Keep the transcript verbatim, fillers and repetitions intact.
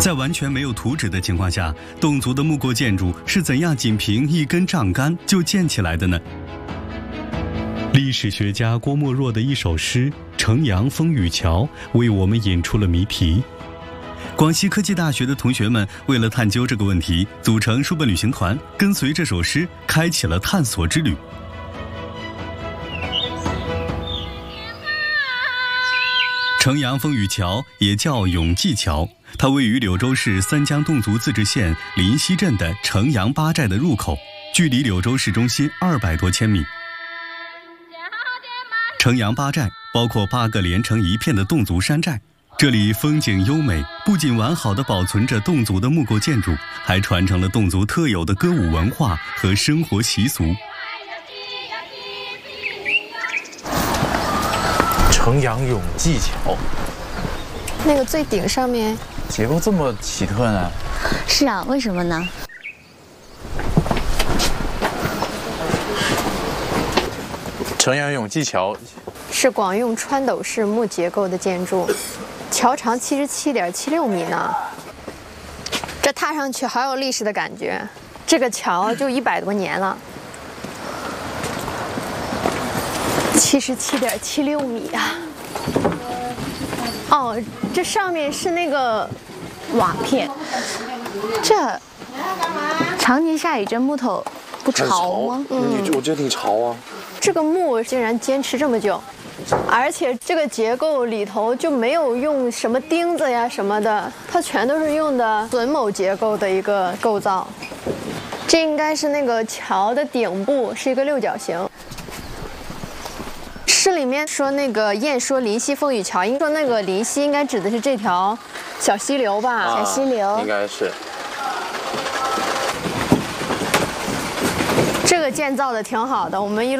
在完全没有图纸的情况下，侗族的木构建筑是怎样仅凭一根杖杆就建起来的呢？历史学家郭沫若的一首诗《城阳风雨桥》为我们引出了谜题。广西科技大学的同学们为了探究这个问题，组成书本旅行团，跟随这首诗开启了探索之旅。城阳风雨桥也叫永济桥，它位于柳州市三江侗族自治县临溪镇的城阳八寨的入口，距离柳州市中心二百多千米。城阳八寨包括八个连成一片的侗族山寨，这里风景优美，不仅完好地保存着侗族的木构建筑，还传承了侗族特有的歌舞文化和生活习俗。 城阳永济桥， 那个最顶上面结构这么奇特呢？ 是啊，为什么呢？ 城阳永济桥是广用穿斗式木结构的建筑，桥长七十七点七六米呢。这踏上去好有历史的感觉，这个桥就一百多年了。七十七点七六米啊！哦，这上面是那个瓦片。 这常年下雨，这木头不潮吗？ 嗯，我觉得挺潮啊。 这个木竟然坚持这么久，而且这个结构里头就没有用什么钉子呀什么的，它全都是用的榫卯结构的一个构造。这应该是那个桥的顶部是一个六角形。诗里面说那个燕说临溪风雨桥，应说那个临溪应该指的是这条小溪流吧？ 小溪流应该是。 这个建造的挺好的，我们一路。